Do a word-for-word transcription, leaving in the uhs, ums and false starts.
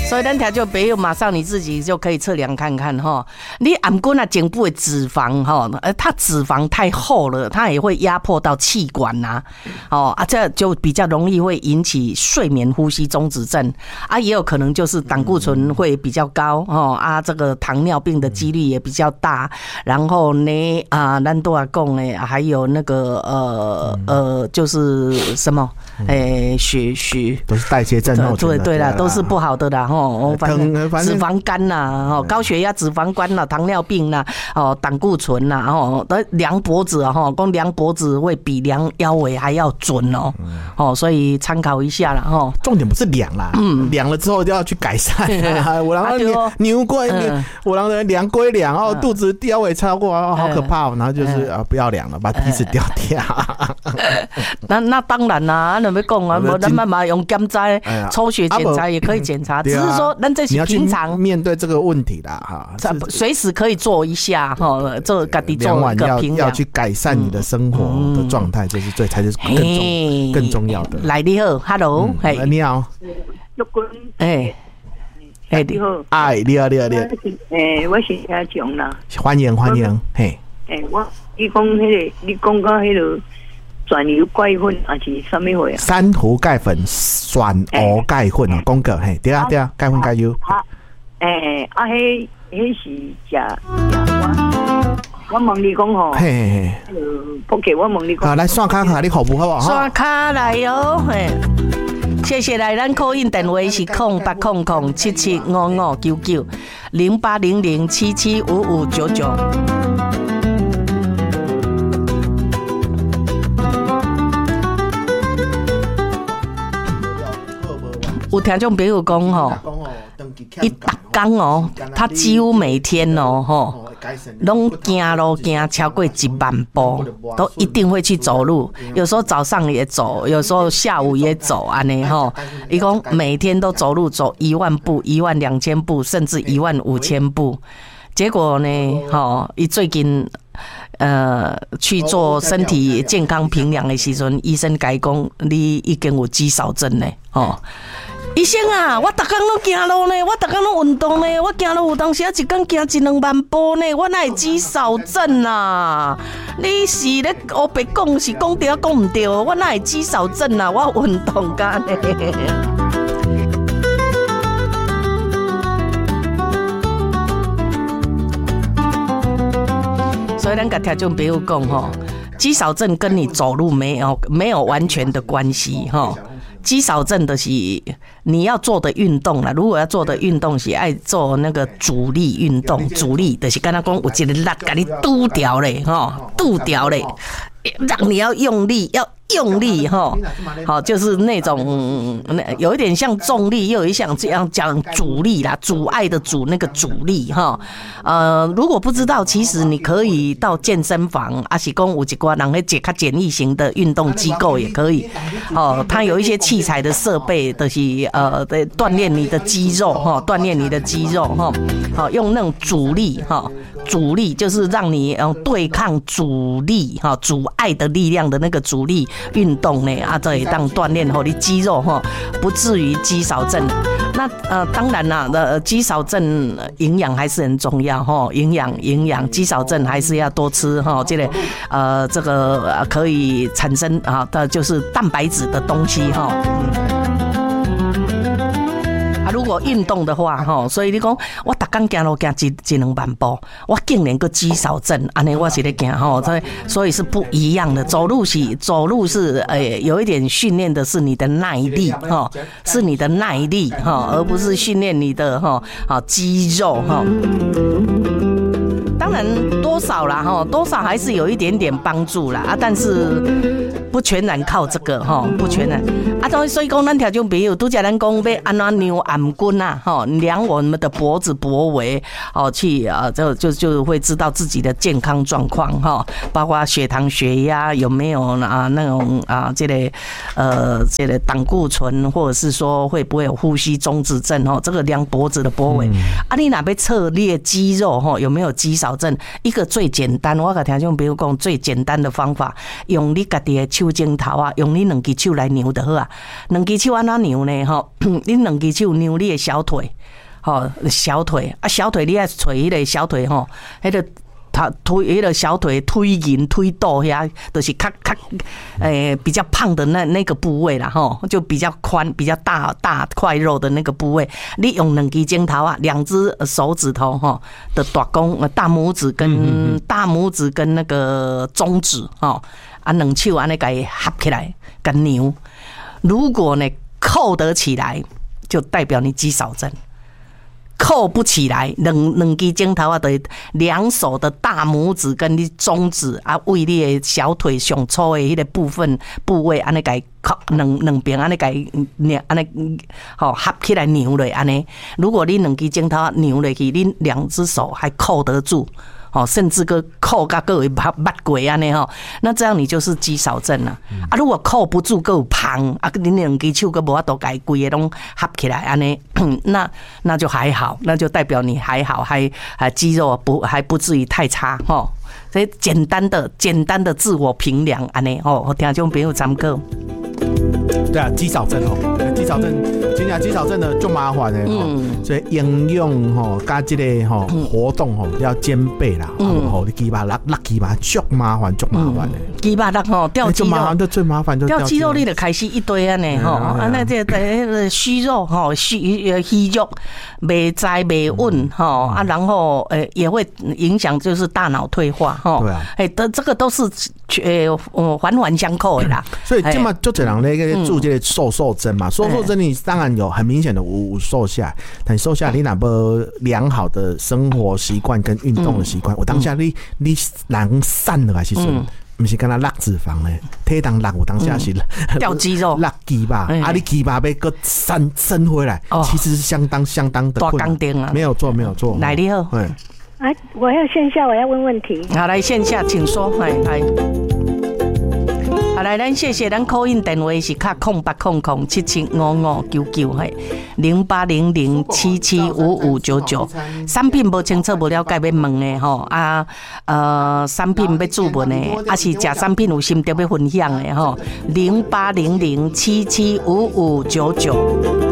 所以咱听众朋友马上你自己就可以测量看看哈，你颔棍啊颈部的脂肪哈，呃，它脂肪太厚了，它也会压迫到气管呐、啊，哦啊，这就比较容易会引起睡眠呼吸中止症啊，也有可能就是胆固醇会比较高哦啊，这个糖尿病的几率也比较大，然后呢啊，咱都要讲呢，还有那个呃呃，就是什么诶，血血都是代谢症候群， 对对啦，都是不好的啦吼，反正脂肪肝啦，哦，高血压、脂肪肝啦，糖尿病啦，哦，胆固醇啦，哦，量脖子啊，哈，光量脖子会比量腰围还要准哦，哦，所以参考一下啦，哈。 重点不是量啦，嗯，量了之后就要去改善。我让牛牛龟，我让人量归量哦，肚子腰围超过哦，好可怕哦，然后就是啊，不要量了，把体脂掉掉。 那那当然啦，那要讲啊，无咱慢慢用检查、抽血检查也可以检查，只是说咱这是平常面对这个问题啦，哈， 随时可以做一下哈，做家己做一个评量， 要去改善你的生活的状态，这是最才是更重更重要的。 来，你好 ，Hello， 哎，你好， 陆军， 哎， 哎，你好， 哎，你好，你好，你好， 哎，我是阿强啦， 欢迎欢迎，嘿， 哎，我你讲迄个，你讲到迄个转油钙粉还是什么货啊？ 珊瑚钙粉、酸蚵钙粉哦，讲过嘿，对啊对啊，钙粉钙油。 啊，哎，啊，迄迄是食我。我问你讲吼， 嘿嘿嘿， 呃，不给我问你讲， 好来刷卡卡，你服务好不好？ 刷卡来哟，嘿，谢谢来，咱 call in 电话是空八空空七七五五九九零八零零七七五五九九。有听众朋友讲吼，伊逐工哦，他几乎每天哦吼，拢行路行超过一万步，都一定会去走路。有时候早上也走，有时候下午也走，安尼吼。伊讲每天都走路走一万步、一万两千步，甚至一万五千步。结果呢，吼，伊最近。呃，去做身体健康评量的时阵，医生甲伊讲，你已经有肌少症呢，吼。医生啊，我逐工拢行路呢，我逐工拢运动呢，我行路有当时啊一工行一两万步呢，我哪会肌少症啊？你是咧黑白讲是讲对啊讲唔对？我哪会肌少症啊？我运动干呢。所以咱甲听众朋友讲吼，肌少症跟你走路没有没有完全的关系吼。肌少症的是你要做的运动啦，如果要做的运动是爱做那个阻力运动，阻力就是刚才讲有一个力给你堵掉嘞，吼，堵掉嘞，让你要用力，要用力哈，好，就是那种有一点像重力，又有一像这样讲阻力啦，阻碍的阻那个阻力哈。呃，如果不知道，其实你可以到健身房，还是讲有一寡人会解较简易型的运动机构也可以。哦，它有一些器材的设备，就是呃，对，锻炼你的肌肉哈，锻炼你的肌肉哈。好，用那种阻力哈，阻力就是让你嗯对抗阻力哈，阻碍的力量的那个阻力。运动呢啊，这也当锻炼后的肌肉哈，不至于肌少症。那呃，当然啦，呃，肌少症营养还是很重要哈，营养营养，肌少症还是要多吃哈，这个呃，这个可以产生啊的就是蛋白质的东西哈。如果运动的话，吼，所以你讲我逐工行路行一一两万步，我竟然个肌少症，安尼我是咧行吼，所以所以是不一样的。走路是走路是诶、欸，有一点训练的是你的耐力哈，是你的耐力哈，而不是训练你的哈啊肌肉哈。当然多少啦哈，多少还是有一点点帮助啦啊，但是不全然靠这个哈，不全然啊。所以讲，咱听众朋友拄则咱讲要安怎量颔棍啊，哈，量我们的脖子脖围哦，去啊，就就就会知道自己的健康状况哈，包括血糖、血压有没有啊那种啊这个呃这个胆固醇，或者是说会不会有呼吸中止症哦，这个量脖子的脖围、嗯、啊，你哪边测列肌肉哈，有没有肌少症？一个最简单，我甲听众朋友讲最简单的方法，用你家己的手指头啊，用你两只手来扭就好啊。两只手安怎扭呢？吼，你两只手扭你的小腿，吼，小腿啊，小腿你爱捶迄个小腿吼，迄个。他推迄个小腿推筋推肚遐，就是较较诶比较胖的那那个部位啦吼，就比较宽、比较大大块肉的那个部位。你用两只指头啊，两只手指头吼的大公大拇指跟大拇指跟那个中指吼啊，两手安尼甲伊合起来，甲扭。如果呢扣得起来，就代表你肌少症。扣不起来，两两只指头啊，的两手的大拇指跟你中指啊，为你的小腿上粗的迄个部分部位，安尼甲伊扣两两边安尼甲伊捏安尼吼合起来扭落安尼。如果你两只指头扭落去，你两只手还扣得住。哦，甚至个扣甲个有八八鬼安尼吼，那这样你就是肌少症了。嗯、啊，如果扣不住个有胖，啊，你两只手个无法度改规个拢合起来安尼，那那就还好，那就代表你还好，还还肌肉不还不至于太差吼。所以简单的简单的自我评量安尼吼，我听众朋友参考。 对啊，肌少症哦，肌少症，真正肌少症的就麻烦的哦，所以营养吼加这个吼活动吼要兼备啦，吼你肌肉力力肌肉足麻烦足麻烦的， 肌肉力吼掉肌肉， 麻烦的最麻烦就掉肌肉，你就开始一堆安尼吼，啊那这这虚肉吼虚虚肉没在没稳吼啊，然后呃也会影响就是大脑退化吼， 对啊， 哎的这个都是呃环环相扣的啦， 所以这么就这样那个注这个瘦瘦针嘛，瘦瘦针你当然有很明显的有瘦下，但瘦下你哪不良好的生活习惯跟运动的习惯，我当下你你人散了还是说，不是跟他落脂肪嘞，体重落，我当下是掉肌肉， 落肌吧，啊你肌吧被个散升回来，其实是相当相当的困难，没有做没有做， 来你好， 对， 啊我要线下我要问问题， 好来线下请说，来来。好来，咱谢谢咱 call in 电话是卡空八空空七七五五九九嘿，零八零零七七五五九九。产品无清楚无了解要问的吼啊呃，产品要注文的，啊是食产品有心得要分享的吼，零八零零七七五五九九。